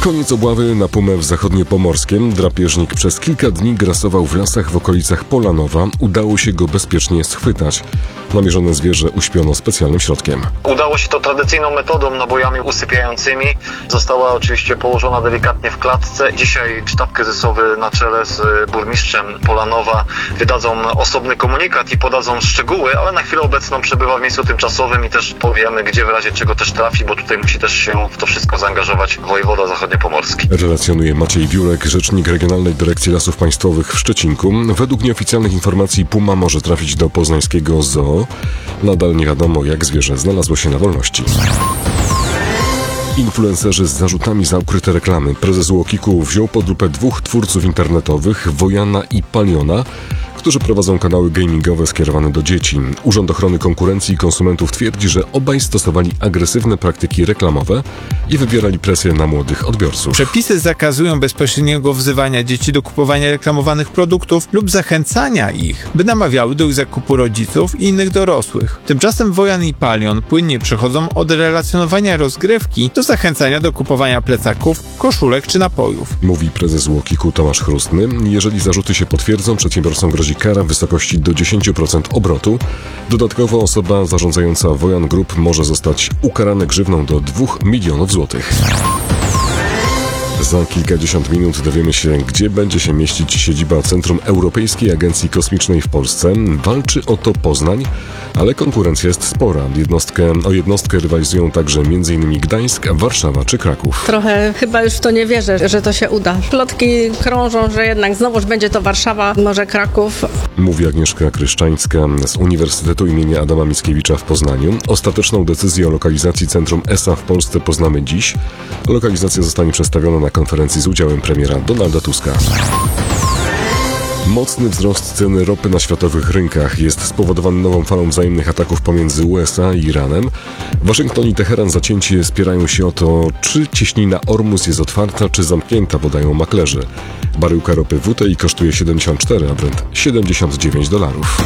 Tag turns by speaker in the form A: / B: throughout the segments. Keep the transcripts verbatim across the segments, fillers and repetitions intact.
A: Koniec obławy na pumę w zachodniopomorskiem. Drapieżnik przez kilka dni grasował w lasach w okolicach Polanowa. Udało się go bezpiecznie schwytać. Namierzone zwierzę uśpiono specjalnym środkiem.
B: Udało się to tradycyjną metodą, nabojami usypiającymi. Została oczywiście położona delikatnie w klatce. Dzisiaj sztab kryzysowy na czele z burmistrzem Polanowa wydadzą osobny komunikat i podadzą szczegóły, ale na chwilę obecną przebywa w miejscu tymczasowym i też powiemy, gdzie w razie czego też trafi, bo tutaj musi też się w to wszystko zaangażować wojewoda zachodniopomorski.
A: Relacjonuje Maciej Wiórek, rzecznik Regionalnej Dyrekcji Lasów Państwowych w Szczecinku. Według nieoficjalnych informacji puma może trafić do poznańskiego zoo. Nadal nie wiadomo, jak zwierzę znalazło się na wolności. Influencerzy z zarzutami za ukryte reklamy. Prezes UOKiK-u wziął pod lupę dwóch twórców internetowych, Wojana i Paliona, którzy prowadzą kanały gamingowe skierowane do dzieci. Urząd Ochrony Konkurencji i Konsumentów twierdzi, że obaj stosowali agresywne praktyki reklamowe i wywierali presję na młodych odbiorców.
C: Przepisy zakazują bezpośredniego wzywania dzieci do kupowania reklamowanych produktów lub zachęcania ich, by namawiały do ich zakupu rodziców i innych dorosłych. Tymczasem Wojan i Palion płynnie przechodzą od relacjonowania rozgrywki do zachęcania do kupowania plecaków, koszulek czy napojów.
A: Mówi prezes UOKiK-u Tomasz Chrustny. Jeżeli zarzuty się potwierdzą, przedsiębiorcom grozi kara w wysokości do dziesięć procent obrotu. Dodatkowo osoba zarządzająca Wojan Group może zostać ukarana grzywną do dwóch milionów złotych. Za kilkadziesiąt minut dowiemy się, gdzie będzie się mieścić siedziba Centrum Europejskiej Agencji Kosmicznej w Polsce. Walczy o to Poznań, ale konkurencja jest spora. Jednostkę, o jednostkę rywalizują także m.in. Gdańsk, Warszawa czy Kraków.
D: Trochę chyba już w to nie wierzę, że to się uda. Plotki krążą, że jednak znowuż będzie to Warszawa, może Kraków.
A: Mówi Agnieszka Kryszczańska z Uniwersytetu im. Adama Mickiewicza w Poznaniu. Ostateczną decyzję o lokalizacji Centrum E S A w Polsce poznamy dziś. Lokalizacja zostanie przedstawiona na konferencji z udziałem premiera Donalda Tuska. Mocny wzrost ceny ropy na światowych rynkach jest spowodowany nową falą wzajemnych ataków pomiędzy U S A i Iranem. Waszyngton i Teheran zacięcie spierają się o to, czy cieśnina Ormus jest otwarta, czy zamknięta, podają maklerzy. Baryłka ropy W T I kosztuje siedemdziesiąt cztery, a Brent siedemdziesiąt dziewięć dolarów.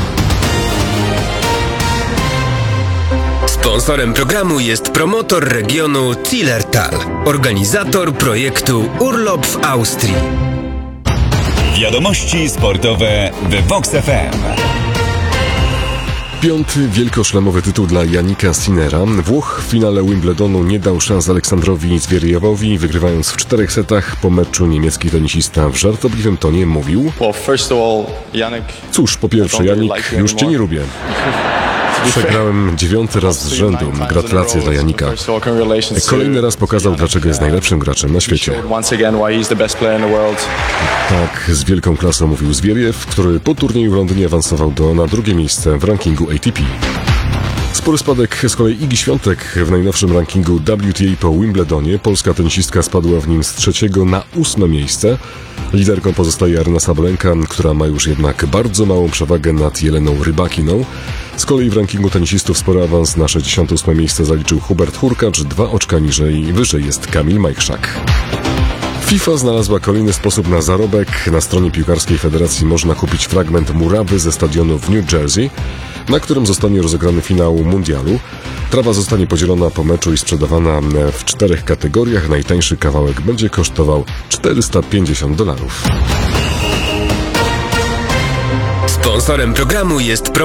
E: Sponsorem programu jest promotor regionu Zillertal, organizator projektu Urlop w Austrii.
F: Wiadomości sportowe w Vox F M.
A: Piąty wielkoszlemowy tytuł dla Jannika Sinnera. Włoch w finale Wimbledonu nie dał szans Aleksandrowi Zwieriewowi, wygrywając w czterech setach. Po meczu niemiecki tenisista w żartobliwym tonie mówił: Cóż, po pierwsze, Janik, już cię nie lubię. Przegrałem dziewiąty raz z rzędu. Gratulacje dla Janika. Kolejny raz pokazał, dlaczego jest najlepszym graczem na świecie. Tak, z wielką klasą mówił Zwieriew, który po turnieju w Londynie awansował do, na drugie miejsce w rankingu A T P. Spory spadek z kolei Igi Świątek w najnowszym rankingu W T A po Wimbledonie. Polska tenisistka spadła w nim z trzeciego na ósme miejsce. Liderką pozostaje Aryna Sabalenka, która ma już jednak bardzo małą przewagę nad Jeleną Rybakiną. Z kolei w rankingu tenisistów spory awans na sześćdziesiąte ósme miejsce zaliczył Hubert Hurkacz, dwa oczka niżej, wyżej jest Kamil Majchrzak. FIFA znalazła kolejny sposób na zarobek. Na stronie piłkarskiej federacji można kupić fragment murawy ze stadionu w New Jersey, na którym zostanie rozegrany finał mundialu. Trawa zostanie podzielona po meczu i sprzedawana w czterech kategoriach. Najtańszy kawałek będzie kosztował czterysta pięćdziesiąt dolarów.
E: Sponsorem programu jest